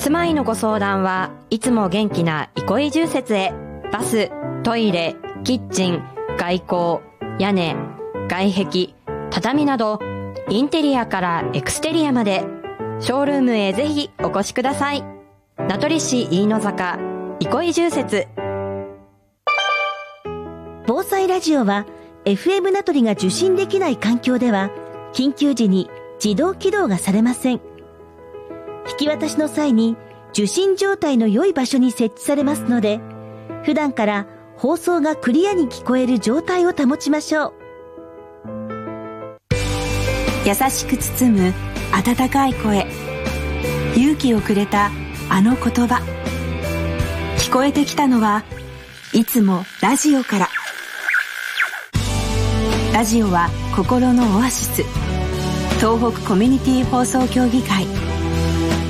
住まいのご相談はいつも元気な憩い住設へ。バス、トイレ、キッチン、外構、屋根、外壁、畳などインテリアからエクステリアまでショールームへぜひお越しください。名取市飯野坂憩い住設。 防災ラジオは FM 名取が受信できない環境では緊急時に自動起動がされません。引き渡しの際に受信状態の良い場所に設置されますので、普段から放送がクリアに聞こえる状態を保ちましょう。 優しく包む温かい声、勇気をくれたあの言葉、聞こえてきたのはいつもラジオから。ラジオは心のオアシス。東北コミュニティ放送協議会